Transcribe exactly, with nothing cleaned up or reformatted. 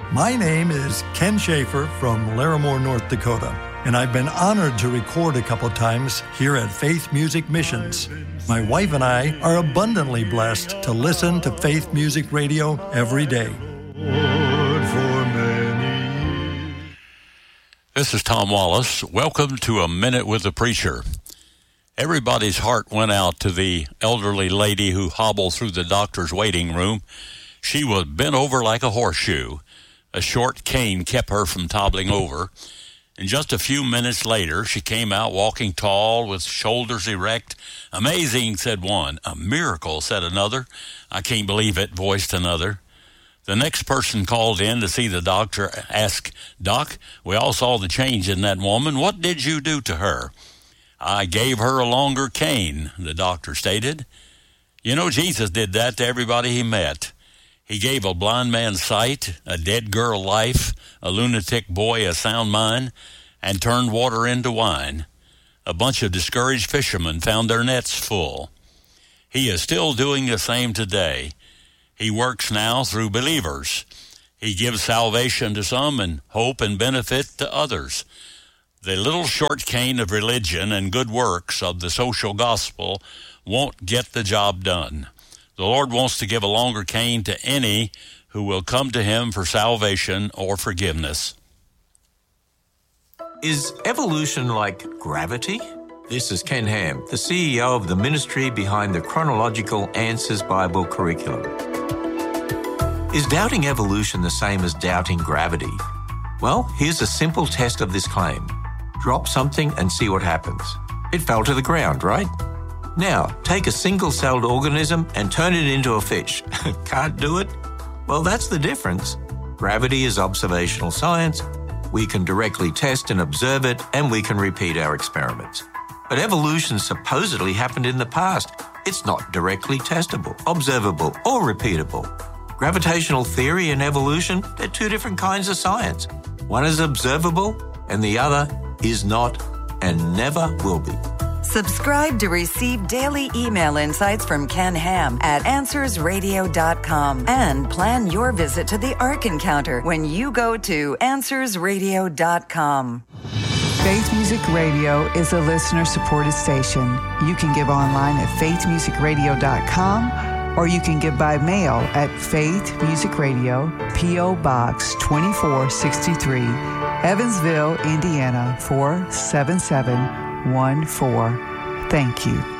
My name is Ken Schaefer from Larimore, North Dakota, and I've been honored to record a couple times here at Faith Music Missions. My wife and I are abundantly blessed to listen to Faith Music Radio every day. This is Tom Wallace. Welcome to A Minute with the Preacher. Everybody's heart went out to the elderly lady who hobbled through the doctor's waiting room. She was bent over like a horseshoe. A short cane kept her from toppling over. And just a few minutes later, she came out walking tall with shoulders erect. "Amazing," said one. "A miracle," said another. "I can't believe it," voiced another. The next person called in to see the doctor asked, "Doc, we all saw the change in that woman. What did you do to her?" "I gave her a longer cane," the doctor stated. You know, Jesus did that to everybody he met. He gave a blind man sight, a dead girl life, a lunatic boy a sound mind, and turned water into wine. A bunch of discouraged fishermen found their nets full. He is still doing the same today. He works now through believers. He gives salvation to some and hope and benefit to others. The little short cane of religion and good works of the social gospel won't get the job done. The Lord wants to give a longer cane to any who will come to him for salvation or forgiveness. Is evolution like gravity? This is Ken Ham, the C E O of the ministry behind the Chronological Answers Bible curriculum. Is doubting evolution the same as doubting gravity? Well, here's a simple test of this claim. Drop something and see what happens. It fell to the ground, right? Now, take a single-celled organism and turn it into a fish. Can't do it? Well, that's the difference. Gravity is observational science. We can directly test and observe it, and we can repeat our experiments. But evolution supposedly happened in the past. It's not directly testable, observable, or repeatable. Gravitational theory and evolution, they're two different kinds of science. One is observable, and the other is not and never will be. Subscribe to receive daily email insights from Ken Ham at answers radio dot com and plan your visit to the Ark Encounter when you go to answers radio dot com. Faith Music Radio is a listener-supported station. You can give online at faith music radio dot com or you can give by mail at Faith Music Radio, P O. Box twenty-four sixty-three, Evansville, Indiana four seven seven one four. Thank you.